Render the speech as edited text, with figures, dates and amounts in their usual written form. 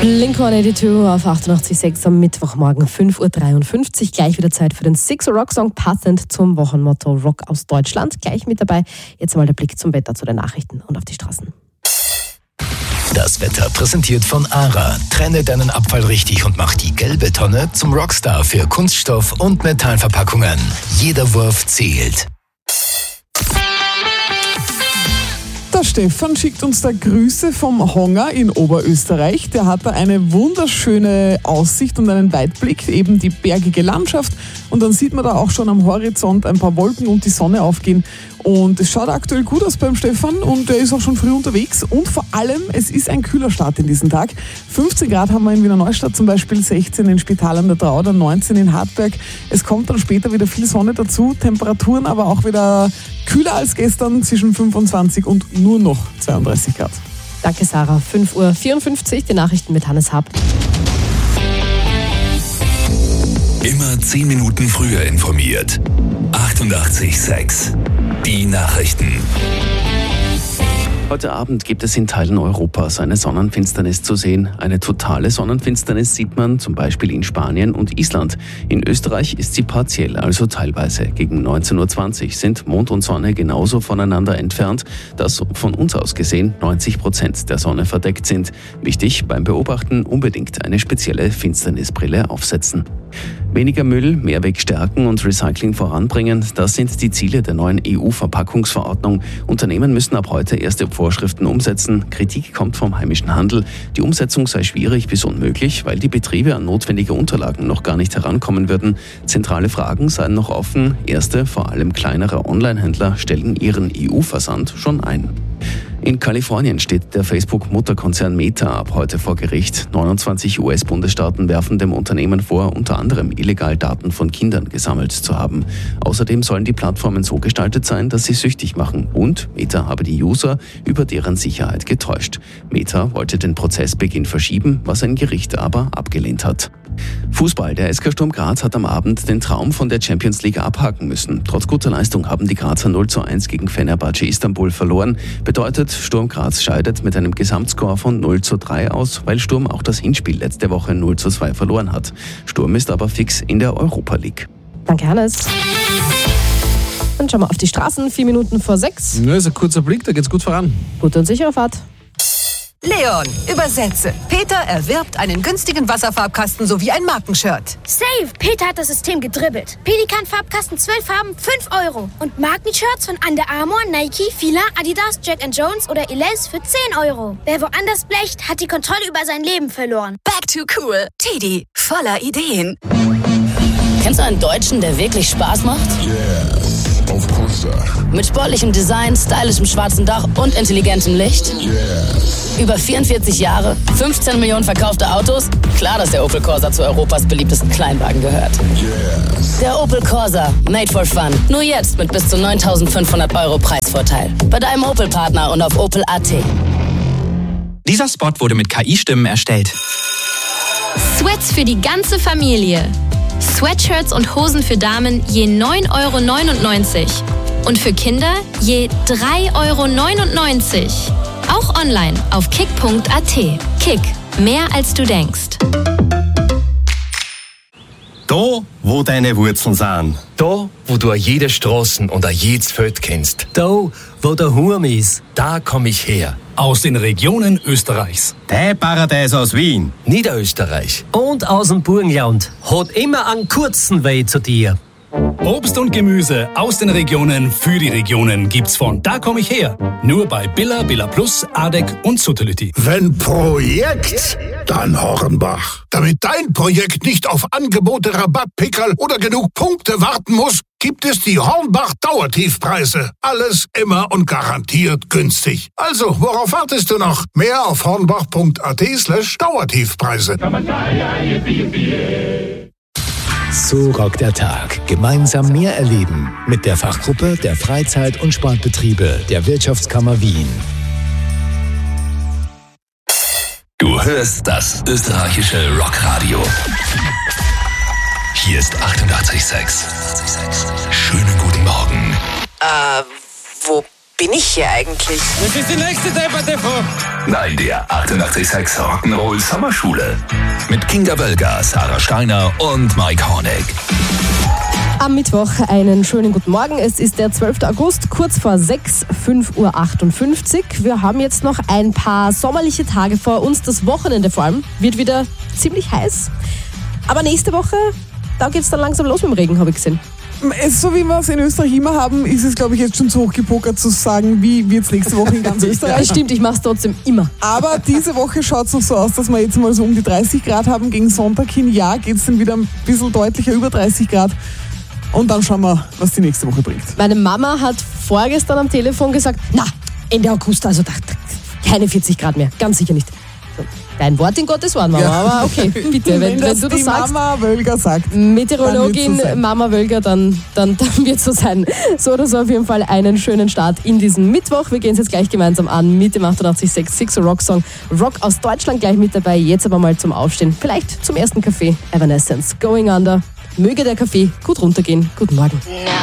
Blink-182 auf 88,6 am Mittwochmorgen 5.53 Uhr. Gleich wieder Zeit für den Six Rock Song, passend zum Wochenmotto Rock aus Deutschland. Gleich mit dabei. Jetzt mal der Blick zum Wetter, zu den Nachrichten und auf die Straßen. Das Wetter präsentiert von ARA. Trenne deinen Abfall richtig und mach die gelbe Tonne zum Rockstar für Kunststoff- und Metallverpackungen. Jeder Wurf zählt. Der Stefan schickt uns da Grüße vom Honger in Oberösterreich. Der hat da eine wunderschöne Aussicht und einen Weitblick, eben die bergige Landschaft. Und dann sieht man da auch schon am Horizont ein paar Wolken und die Sonne aufgehen. Und es schaut aktuell gut aus beim Stefan und er ist auch schon früh unterwegs. Und vor allem, es ist ein kühler Start in diesem Tag. 15 Grad haben wir in Wiener Neustadt zum Beispiel, 16 in Spital an der Drau, dann 19 in Hartberg. Es kommt dann später wieder viel Sonne dazu, Temperaturen aber auch wieder kühler als gestern, zwischen 25 und nur noch 32 Grad. Danke Sarah, 5.54 Uhr, die Nachrichten mit Hannes Happ. Immer 10 Minuten früher informiert. 88,6. Die Nachrichten. Heute Abend gibt es in Teilen Europas eine Sonnenfinsternis zu sehen. Eine totale Sonnenfinsternis sieht man zum Beispiel in Spanien und Island. In Österreich ist sie partiell, also teilweise. Gegen 19.20 Uhr sind Mond und Sonne genauso voneinander entfernt, dass von uns aus gesehen 90% der Sonne verdeckt sind. Wichtig, beim Beobachten unbedingt eine spezielle Finsternisbrille aufsetzen. Weniger Müll, Mehrweg stärken und Recycling voranbringen, das sind die Ziele der neuen EU-Verpackungsverordnung. Unternehmen müssen ab heute erste Vorschriften umsetzen. Kritik kommt vom heimischen Handel. Die Umsetzung sei schwierig bis unmöglich, weil die Betriebe an notwendige Unterlagen noch gar nicht herankommen würden. Zentrale Fragen seien noch offen. Erste, vor allem kleinere Online-Händler stellen ihren EU-Versand schon ein. In Kalifornien steht der Facebook-Mutterkonzern Meta ab heute vor Gericht. 29 US-Bundesstaaten werfen dem Unternehmen vor, unter anderem illegal Daten von Kindern gesammelt zu haben. Außerdem sollen die Plattformen so gestaltet sein, dass sie süchtig machen. Und Meta habe die User über deren Sicherheit getäuscht. Meta wollte den Prozessbeginn verschieben, was ein Gericht aber abgelehnt hat. Fußball. Der SK Sturm Graz hat am Abend den Traum von der Champions League abhaken müssen. Trotz guter Leistung haben die Grazer 0:1 gegen Fenerbahce Istanbul verloren. Bedeutet, Sturm Graz scheidet mit einem Gesamtscore von 0:3 aus, weil Sturm auch das Hinspiel letzte Woche 0:2 verloren hat. Sturm ist aber fix in der Europa League. Danke Hannes. Dann schauen wir auf die Straßen, 4 Minuten vor 6. Ja, ist ein kurzer Blick, da geht's gut voran. Gute und sichere Fahrt. Leon, übersetze. Peter erwirbt einen günstigen Wasserfarbkasten sowie ein Markenshirt. Safe! Peter hat das System gedribbelt. Pelikan-Farbkasten 12 Farben, 5 €. Und Markenshirts von Under Armour, Nike, Fila, Adidas, Jack & Jones oder Elize für 10 €. Wer woanders blecht, hat die Kontrolle über sein Leben verloren. Back to cool. Teddy, voller Ideen. Kennst du einen Deutschen, der wirklich Spaß macht? Yes, of course. Mit sportlichem Design, stylischem schwarzen Dach und intelligentem Licht? Yes. Über 44 Jahre, 15 Millionen verkaufte Autos? Klar, dass der Opel Corsa zu Europas beliebtesten Kleinwagen gehört. Yes. Der Opel Corsa, made for fun. Nur jetzt mit bis zu 9.500 € Preisvorteil. Bei deinem Opel-Partner und auf Opel.at. Dieser Spot wurde mit KI-Stimmen erstellt. Sweats für die ganze Familie. Sweatshirts und Hosen für Damen je 9,99 € und für Kinder je 3,99 €. Auch online auf kick.at. Kick, mehr als du denkst. Da, wo deine Wurzeln sind. Da, wo du jede Straßen und jedes Feld kennst. Da, wo der Hurm ist, da komm ich her. Aus den Regionen Österreichs. Dein Paradies aus Wien. Niederösterreich. Und aus dem Burgenland. Hat immer einen kurzen Weg zu dir. Obst und Gemüse aus den Regionen für die Regionen gibt's von Da komm ich her. Nur bei Billa, Billa Plus, Adek und Suttelütti. Wenn Projekt, dann Hornbach. Damit dein Projekt nicht auf Angebote, Rabattpickerl oder genug Punkte warten muss, gibt es die Hornbach Dauertiefpreise. Alles immer und garantiert günstig. Also, worauf wartest du noch? Mehr auf hornbach.at/Dauertiefpreise. So rockt der Tag. Gemeinsam mehr erleben mit der Fachgruppe der Freizeit- und Sportbetriebe der Wirtschaftskammer Wien. Du hörst das österreichische Rockradio. Hier ist 88,6. Schönen guten Morgen. Wo bin ich hier eigentlich? Das ist die nächste Debatte vor. Nein, der 88.6 Rock'n'Roll Sommerschule. Mit Kinga Wölger, Sarah Steiner und Mike Hornig. Am Mittwoch einen schönen guten Morgen. Es ist der 12. August, kurz vor 6, 5.58 Uhr. Wir haben jetzt noch ein paar sommerliche Tage vor uns. Das Wochenende vor allem wird wieder ziemlich heiß. Aber nächste Woche, da geht es dann langsam los mit dem Regen, habe ich gesehen. So wie wir es in Österreich immer haben, ist es, glaube ich, jetzt schon zu hoch gepokert zu sagen, wie wird es nächste Woche in ganz Österreich. Das stimmt, ich mache es trotzdem immer. Aber diese Woche schaut es noch so aus, dass wir jetzt mal so um die 30 Grad haben. Gegen Sonntag hin, ja, geht es dann wieder ein bisschen deutlicher über 30 Grad. Und dann schauen wir, was die nächste Woche bringt. Meine Mama hat vorgestern am Telefon gesagt, na, Ende August, also keine 40 Grad mehr, ganz sicher nicht. Dein Wort in Gottes Ohren, Mama, ja. Aber okay, bitte, wenn du das sagst. Mama Wölger sagt. Meteorologin so Mama Wölger, dann wird es so sein. So oder so auf jeden Fall einen schönen Start in diesen Mittwoch. Wir gehen es jetzt gleich gemeinsam an mit dem 88.6 Six Rock Song. Rock aus Deutschland gleich mit dabei. Jetzt aber mal zum Aufstehen. Vielleicht zum ersten Kaffee. Evanescence, Going Under. Möge der Kaffee gut runtergehen. Guten Morgen.